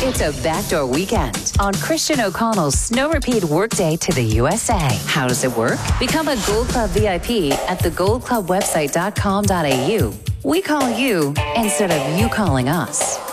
It's a backdoor weekend on Christian O'Connell's Snow Repeat Workday to the USA. How does it work? Become a Gold Club VIP at thegoldclubwebsite.com.au. We call you instead of you calling us.